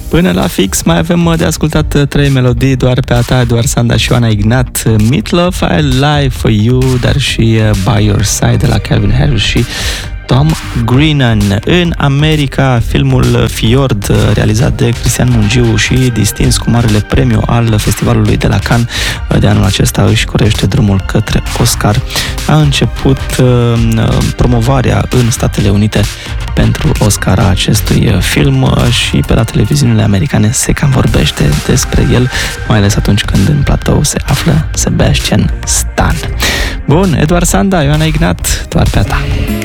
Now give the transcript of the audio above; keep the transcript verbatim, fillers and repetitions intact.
Până la fix mai avem de ascultat trei melodii doar pe a ta, Eduard Sanda și Ioana Ignat. Meatloaf, I Lie For You, dar și By Your Side de la Calvin Harris și Tom Grennan. În America, filmul Fjord, realizat de Cristian Mungiu și distins cu marele premiu al festivalului de la Cannes de anul acesta, își corește drumul către Oscar. A început promovarea în Statele Unite pentru Oscar a acestui film și pe la televiziunile americane se cam vorbește despre el, mai ales atunci când în platou se află Sebastian Stan. Bun, Eduard Sanda, Ioana Ignat, doar pe a ta.